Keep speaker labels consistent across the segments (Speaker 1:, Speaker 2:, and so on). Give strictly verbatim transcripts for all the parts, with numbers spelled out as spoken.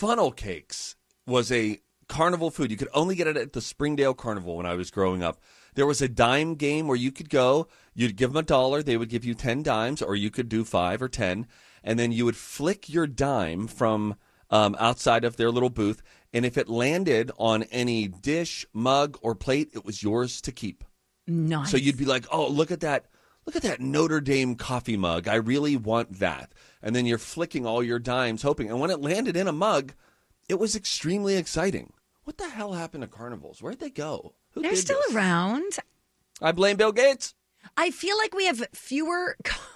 Speaker 1: funnel cakes was a carnival food. You could only get it at the Springdale Carnival when I was growing up. There was a dime game where you could go, you'd give them a dollar, they would give you ten dimes, or you could do five or ten, and then you would flick your dime from um, outside of their little booth, and if it landed on any dish, mug, or plate, it was yours to keep.
Speaker 2: Nice.
Speaker 1: So you'd be like, oh, look at that. Look at that Notre Dame coffee mug. I really want that. And then you're flicking all your dimes, hoping. And when it landed in a mug, it was extremely exciting. What the hell happened to carnivals? Where'd they go? Who
Speaker 2: They're
Speaker 1: did
Speaker 2: still
Speaker 1: this?
Speaker 2: around.
Speaker 1: I blame Bill Gates.
Speaker 2: I feel like we have fewer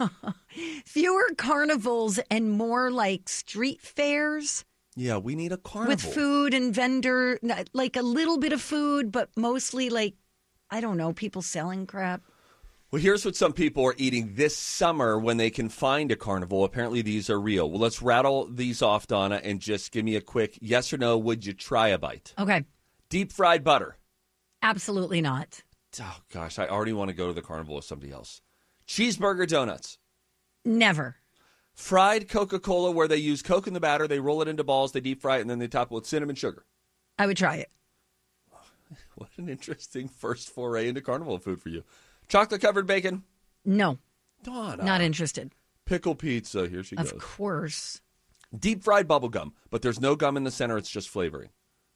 Speaker 2: fewer carnivals and more like street fairs.
Speaker 1: Yeah, we need a carnival.
Speaker 2: With food and vendor, like a little bit of food, but mostly like, I don't know, people selling crap.
Speaker 1: Well, here's what some people are eating this summer when they can find a carnival. Apparently, these are real. Well, let's rattle these off, Donna, and just give me a quick yes or no. Would you try a bite?
Speaker 2: Okay.
Speaker 1: Deep fried butter.
Speaker 2: Absolutely not.
Speaker 1: Oh, gosh, I already want to go to the carnival with somebody else. Cheeseburger donuts.
Speaker 2: Never.
Speaker 1: Fried Coca-Cola where they use Coke in the batter, they roll it into balls, they deep fry it, and then they top it with cinnamon sugar.
Speaker 2: I would try it.
Speaker 1: What an interesting first foray into carnival food for you. Chocolate-covered bacon?
Speaker 2: No.
Speaker 1: Donna.
Speaker 2: Not interested.
Speaker 1: Pickle pizza. Here she
Speaker 2: of
Speaker 1: goes.
Speaker 2: Of course.
Speaker 1: Deep-fried bubble gum, but there's no gum in the center. It's just flavoring.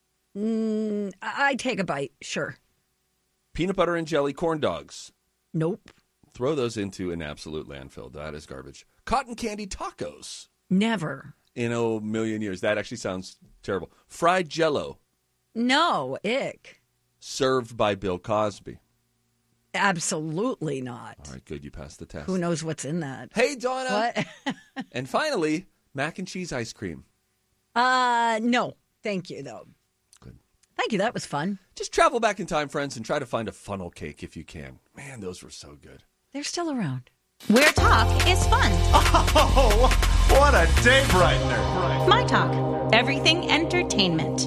Speaker 2: Mm, I take a bite. Sure.
Speaker 1: Peanut butter and jelly corn dogs.
Speaker 2: Nope.
Speaker 1: Throw those into an absolute landfill. That is garbage. Cotton candy tacos.
Speaker 2: Never.
Speaker 1: In a million years. That actually sounds terrible. Fried Jell-O.
Speaker 2: No. Ick.
Speaker 1: Served by Bill Cosby.
Speaker 2: Absolutely not.
Speaker 1: All right, good. You passed the test.
Speaker 2: Who knows what's in that?
Speaker 1: Hey, Donna.
Speaker 2: What?
Speaker 1: And finally, mac and cheese ice cream.
Speaker 2: Uh, no. Thank you, though.
Speaker 1: Good.
Speaker 2: Thank you. That was fun.
Speaker 1: Just travel back in time, friends, and try to find a funnel cake if you can. Man, those were so good.
Speaker 2: They're still around.
Speaker 3: Where talk is fun.
Speaker 4: Oh, what a day brightener.
Speaker 3: My Talk. Everything entertainment.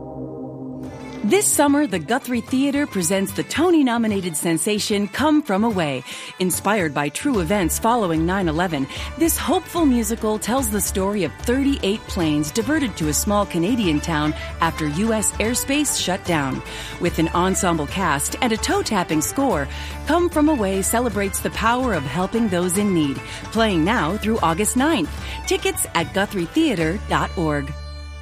Speaker 5: This summer, the Guthrie Theater presents the Tony-nominated sensation Come From Away. Inspired by true events following nine eleven, this hopeful musical tells the story of thirty-eight planes diverted to a small Canadian town after U S airspace shut down. With an ensemble cast and a toe-tapping score, Come From Away celebrates the power of helping those in need. Playing now through August ninth. Tickets at guthrie theater dot org.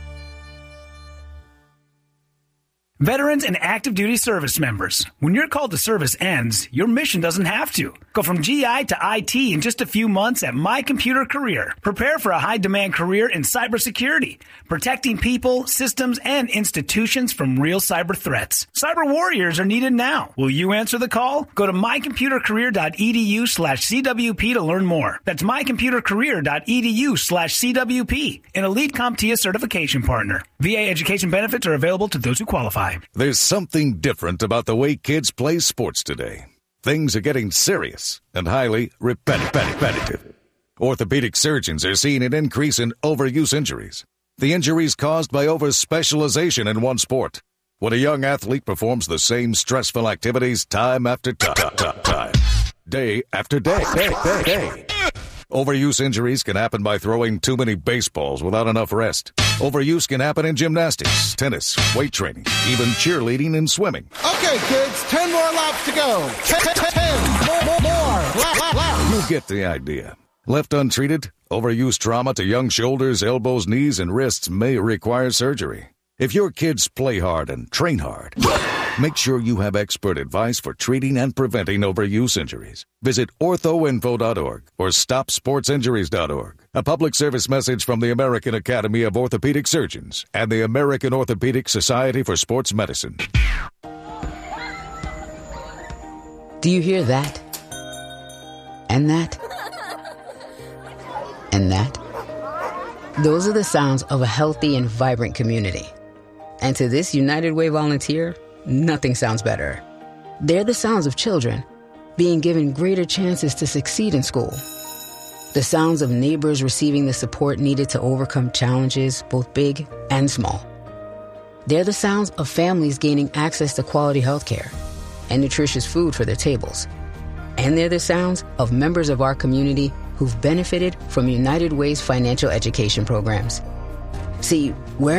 Speaker 6: Veterans and active duty service members, when your call to service ends, your mission doesn't have to. Go from G I to I T in just a few months at My Computer Career. Prepare for a high-demand career in cybersecurity, protecting people, systems, and institutions from real cyber threats. Cyber warriors are needed now. Will you answer the call? Go to my computer career dot e d u slash c w p to learn more. That's my computer career dot e d u slash c w p, an elite CompTIA certification partner. V A education benefits are available to those who qualify.
Speaker 7: There's something different about the way kids play sports today. Things are getting serious and highly repetitive. Orthopedic surgeons are seeing an increase in overuse injuries. The injuries caused by over-specialization in one sport. When a young athlete performs the same stressful activities time after time, time, time day after day, day, day, day. Overuse injuries can happen by throwing too many baseballs without enough rest. Overuse can happen in gymnastics, tennis, weight training, even cheerleading and swimming.
Speaker 8: Okay, kids, ten more laps to go. Ten, ten, ten. More, more, more. Lap, lap, lap.
Speaker 7: You get the idea. Left untreated, overuse trauma to young shoulders, elbows, knees, and wrists may require surgery. If your kids play hard and train hard, make sure you have expert advice for treating and preventing overuse injuries. Visit ortho info dot org or stop sports injuries dot org. A public service message from the American Academy of Orthopedic Surgeons and the American Orthopedic Society for Sports Medicine.
Speaker 9: Do you hear that? And that? And that? Those are the sounds of a healthy and vibrant community. And to this United Way volunteer, nothing sounds better. They're the sounds of children being given greater chances to succeed in school. The sounds of neighbors receiving the support needed to overcome challenges, both big and small. They're the sounds of families gaining access to quality health care and nutritious food for their tables. And they're the sounds of members of our community who've benefited from United Way's financial education programs. See, where